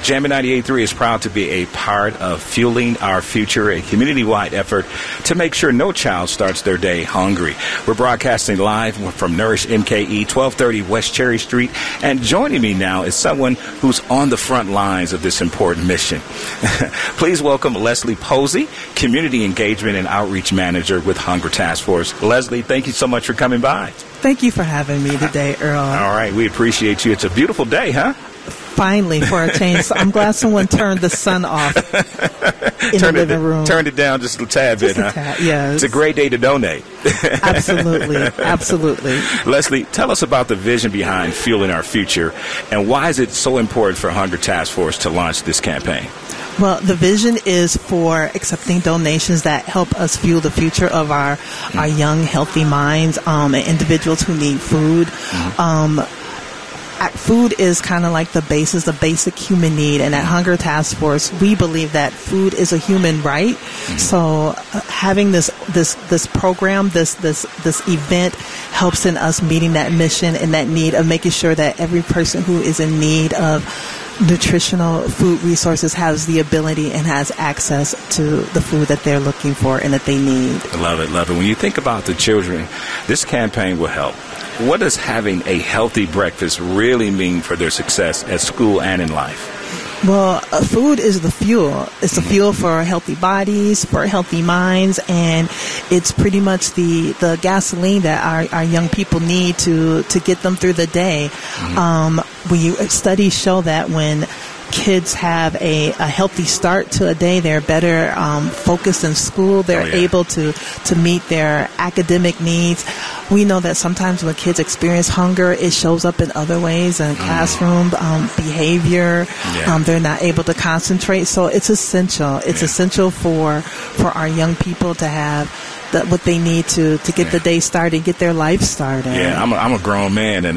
Jammin' 98.3 is proud to be a part of Fueling Our Future, a community-wide effort to make sure no child starts their day hungry. We're broadcasting live from Nourish MKE, 1230 West Cherry Street, and joining me now is someone who's on the front lines of this important mission. Please welcome Leslie Posey, Community Engagement and Outreach Manager with Hunger Task Force. Leslie, thank you so much for coming by. Thank you for having me today, Earl. All right, we appreciate you. It's a beautiful day, huh? Finally, for a change. So I'm glad someone turned the sun off in the living room. Turned it down just a tad bit, huh? Yes. It's a great day to donate. Absolutely. Absolutely. Leslie, tell us about the vision behind Fueling Our Future, and why is it so important for Hunger Task Force to launch this campaign? Well, the vision is for accepting donations that help us fuel the future of our young, healthy minds and individuals who need food. Food is kind of like the basis, the basic human need, and at Hunger Task Force, we believe that food is a human right. So having this program, this event helps in us meeting that mission and that need of making sure that every person who is in need of nutritional food resources has the ability and has access to the food that they're looking for and that they need. I love it, love it. When you think about the children, this campaign will help. What does having a healthy breakfast really mean for their success at school and in life? Well, food is the fuel. It's the fuel for healthy bodies, for healthy minds, and it's pretty much the gasoline that our young people need to get them through the day. Studies show that when kids have a healthy start to a day, they're better focused in school. They're able to meet their academic needs. We know that sometimes when kids experience hunger, it shows up in other ways in classroom behavior. They're not able to concentrate. So it's essential. It's essential for our young people to have what they need to get the day started, get their life started. Yeah, I'm a grown man, and